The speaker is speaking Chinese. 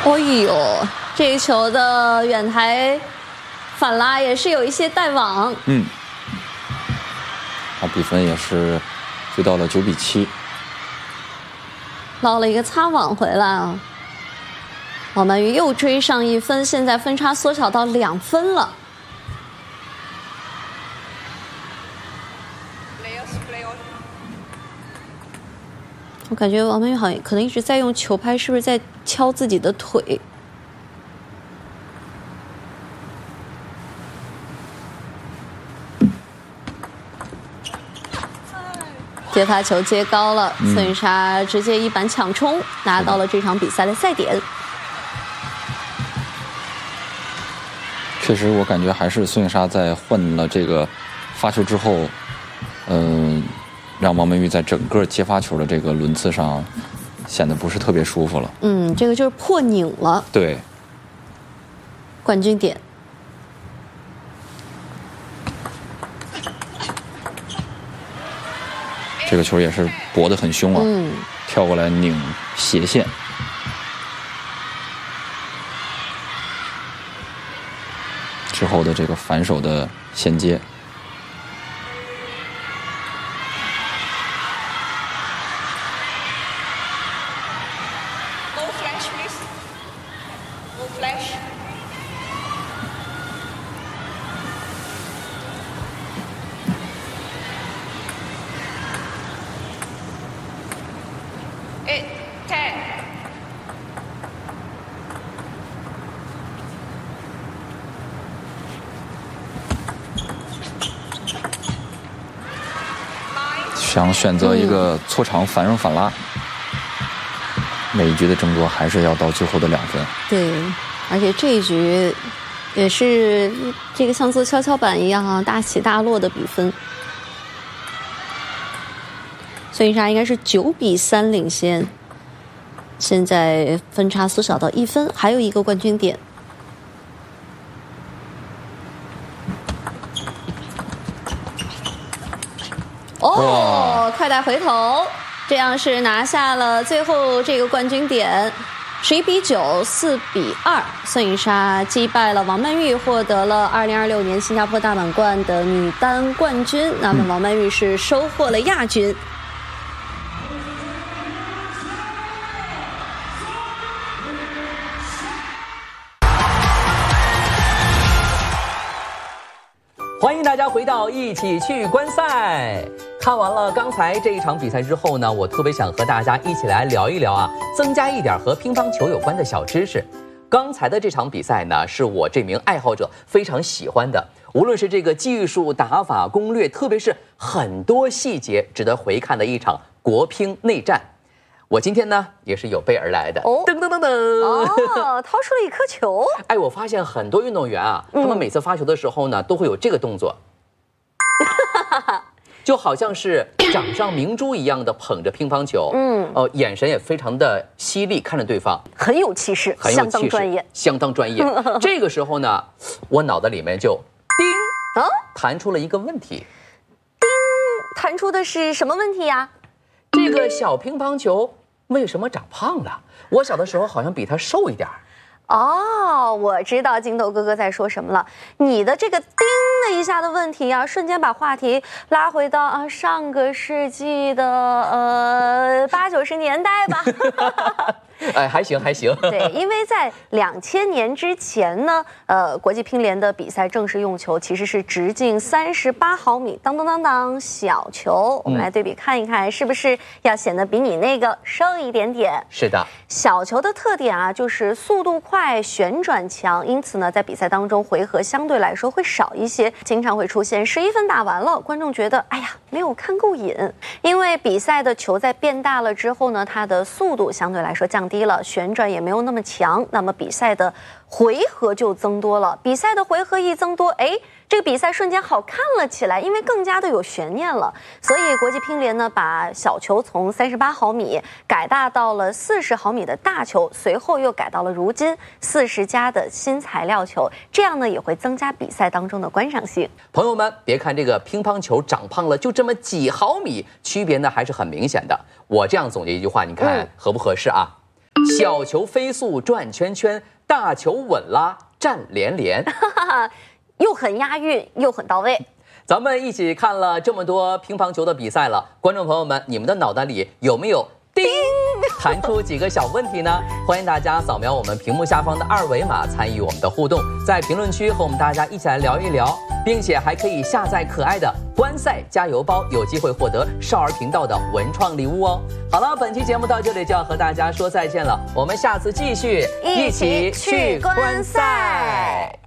哦呦，这个球的远台反拉也是有一些带网。 比分也是追到了9比7， 捞了一个擦网回来啊。王曼玉又追上1分，现在分差缩小到2分了。我感觉王曼玉好像可能一直在用球拍，是不是在敲自己的腿？接发球接高了，孙颖莎直接一板抢冲，拿到了这场比赛的赛点。 确实，我感觉还是孙颖莎在换了这个发球之后，让王曼玉在整个接发球的这个轮次上显得不是特别舒服了。 这个就是破拧了。 对， 冠军点。 这个球也是搏得很凶啊，跳过来拧斜线。之后的这个反手的衔接。 No flash, please. No flash. 8, 10. 想选择一个错场反扔反拉，每一局的争夺还是要到最后的2分。 对，而且这一局也是这个像坐跷跷板一样啊，大起大落的比分。孙颖莎应该是9比3领先，现在分差缩小到1分，还有一个冠军点。哦，快带回头，这样是拿下了最后这个冠军点，11比9、4比2，孙颖莎击败了王曼玉，获得了2026年新加坡大满贯的女单冠军。那么王曼玉是收获了亚军。 欢迎大家回到一起去观赛。看完了刚才这一场比赛之后呢，我特别想和大家一起来聊一聊啊，增加一点和乒乓球有关的小知识。刚才的这场比赛呢，是我这名爱好者非常喜欢的，无论是这个技术、打法、攻略，特别是很多细节值得回看的一场国乒内战。我今天呢也是有备而来的。噔噔噔噔。 哦，掏出了一颗球。 哎，我发现很多运动员啊，他们每次发球的时候呢，都会有这个动作，就好像是掌上明珠一样的捧着乒乓球。眼神也非常的犀利，看着对方很有气势，相当专业， 相当专业。这个时候呢，我脑袋里面就叮弹出了一个问题。 叮，弹出的是什么问题呀？ 这个小乒乓球为什么长胖了？我小的时候好像比他瘦一点。 哦，我知道金豆哥哥在说什么了。你的这个叮的一下的问题啊，瞬间把话题拉回到上个世纪的80、90年代吧。 哎，还行还行。 对，因为在2000年之前呢，国际乒联的比赛正式用球其实是直径38毫米，当当当当小球。我们来对比看一看，是不是要显得比你那个瘦一点点？ 是的， 小球的特点啊，就是速度快、旋转强，因此呢，在比赛当中回合相对来说会少一些，经常会出现11分打完了，观众觉得哎呀没有看够瘾，因为比赛的球在变大了之后呢，它的速度相对来说降低了，旋转也没有那么强，那么比赛的回合就增多了。比赛的回合一增多，哎，这个比赛瞬间好看了起来，因为更加的有悬念了。所以国际乒联呢，把小球从38毫米改大到了40毫米的大球，随后又改到了如今40加的新材料球，这样呢也会增加比赛当中的观赏性。 朋友们，别看这个乒乓球长胖了就这么几毫米，区别呢还是很明显的。我这样总结一句话，你看合不合适啊？ 小球飞速转圈圈，大球稳啦站连连， 又很押韵，又很到位。 咱们一起看了这么多乒乓球的比赛了，观众朋友们，你们的脑袋里有没有叮弹出几个小问题呢？欢迎大家扫描我们屏幕下方的2维码参与我们的互动，在评论区和我们大家一起来聊一聊，并且还可以下载可爱的观赛加油包，有机会获得少儿频道的文创礼物哦。好了，本期节目到这里就要和大家说再见了，我们下次继续一起去观赛。